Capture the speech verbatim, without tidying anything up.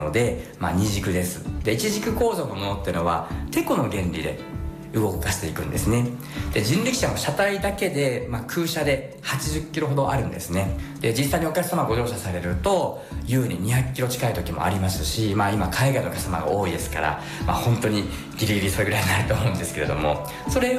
ので、まあ、二軸です。で一軸構造のものっていうのはテコの原理で動かしていくんですね。で人力車の車体だけで、まあ、空車ではちじゅっキロほどあるんですね。で実際にお客様ご乗車されると優ににひゃくキロ近い時もありますし、まあ、今海外のお客様が多いですから、まあ、本当にギリギリそれぐらいになると思うんですけれども、それを